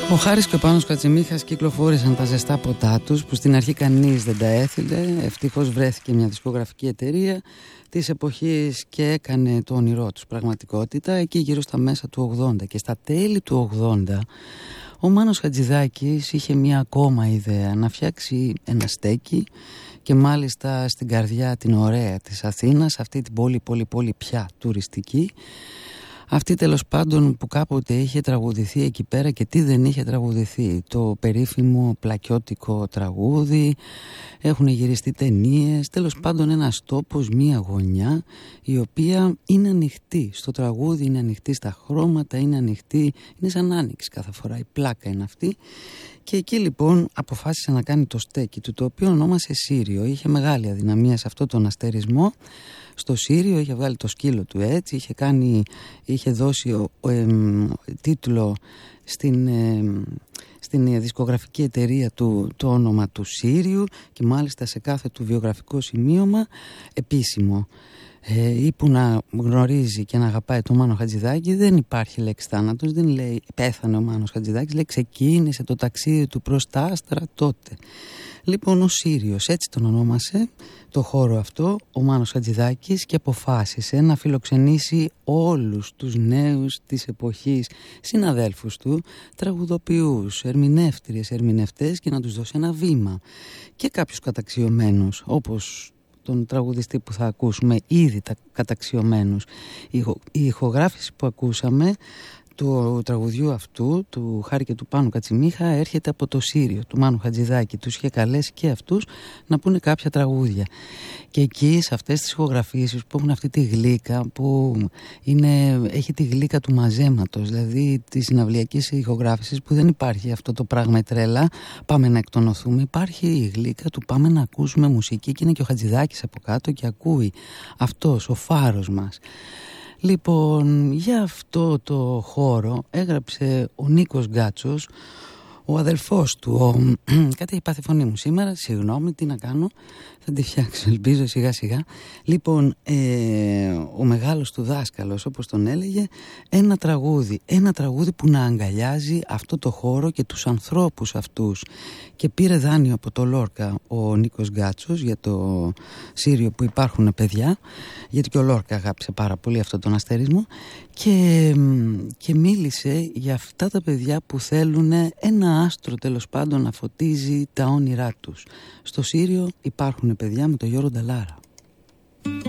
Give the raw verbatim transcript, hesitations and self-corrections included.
Ο Χάρης και ο Πάνος Κατσιμίχας κυκλοφόρησαν τα ζεστά ποτά τους, που στην αρχή κανείς δεν τα έθιλε. Ευτυχώς βρέθηκε μια δισκογραφική εταιρεία της εποχής και έκανε το όνειρό τους πραγματικότητα εκεί γύρω στα μέσα του ογδόντα. Και στα τέλη του ογδόντα ο Μάνος Χατζηδάκης είχε μια ακόμα ιδέα, να φτιάξει ένα στέκι, και μάλιστα στην καρδιά την ωραία της Αθήνας, αυτή την πόλη πόλη πόλη πια τουριστική, αυτή τέλος πάντων που κάποτε είχε τραγουδηθεί εκεί πέρα και τι δεν είχε τραγουδηθεί, το περίφημο πλακιώτικο τραγούδι, έχουν γυριστεί ταινίες, τέλος πάντων ένας τόπος, μία γωνιά η οποία είναι ανοιχτή στο τραγούδι, είναι ανοιχτή στα χρώματα, είναι ανοιχτή, είναι σαν άνοιξη κάθε φορά, η πλάκα είναι αυτή. Και εκεί λοιπόν αποφάσισε να κάνει το στέκι του, το οποίο ονόμασε Σύριο. Είχε μεγάλη αδυναμία σε αυτό τον αστερισμό. Στο Σύριο είχε βγάλει το σκύλο του έτσι, είχε, κάνει, είχε δώσει ο, ο, ε, τίτλο στην, ε, στην δισκογραφική εταιρεία του το όνομα του Σύριου, και μάλιστα σε κάθε του βιογραφικό σημείωμα επίσημο. Ε, ή που να γνωρίζει και να αγαπάει τον Μάνο Χατζηδάκη, δεν υπάρχει λέξη θάνατος, δεν λέει πέθανε ο Μάνος Χατζηδάκης, λέει ξεκίνησε το ταξίδι του προς τα άστρα τότε. Λοιπόν, ο Σύριος, έτσι τον ονόμασε το χώρο αυτό ο Μάνος Χατζηδάκης, και αποφάσισε να φιλοξενήσει όλους τους νέους της εποχής, συναδέλφους του, τραγουδοποιούς, ερμηνεύτριες, ερμηνευτές, και να τους δώσει ένα βήμα. Και κάποιους καταξιωμένους, όπως τον τραγουδιστή που θα ακούσουμε, ήδη τα καταξιωμένους. Η, η ηχογράφηση που ακούσαμε του τραγουδιού αυτού, του Χάρη και του Πάνου Κατσιμίχα, έρχεται από το Σύριο του Μάνου Χατζηδάκη. Τους είχε καλέσει και αυτούς να πούνε κάποια τραγούδια. Και εκεί, σε αυτές τις ηχογραφήσεις που έχουν αυτή τη γλύκα, που είναι, έχει τη γλύκα του μαζέματος, δηλαδή της συναυλιακής ηχογράφησης, που δεν υπάρχει αυτό το πράγμα η τρέλα, πάμε να εκτονωθούμε. Υπάρχει η γλύκα του πάμε να ακούσουμε μουσική, και είναι και ο Χατζηδάκης από κάτω και ακούει αυτός, ο φάρος μας. Λοιπόν, για αυτό το χώρο έγραψε ο Νίκος Γκάτσος, ο αδελφός του. Ο... Κάτι έχει πάθει φωνή μου σήμερα, συγγνώμη, τι να κάνω, θα τη φτιάξω, ελπίζω σιγά σιγά. Λοιπόν, ε, ο μεγάλος του δάσκαλος, όπως τον έλεγε, ένα τραγούδι, ένα τραγούδι που να αγκαλιάζει αυτό το χώρο και τους ανθρώπους αυτούς. Και πήρε δάνειο από το Λόρκα ο Νίκος Γκάτσος για το Σύριο που υπάρχουν παιδιά, γιατί και ο Λόρκα αγάπησε πάρα πολύ αυτόν τον αστερισμό, και, και μίλησε για αυτά τα παιδιά που θέλουν ένα άστρο τέλος πάντων να φωτίζει τα όνειρά τους. Στο Σύριο υπάρχουν παιδιά με τον Γιώργο Νταλάρα.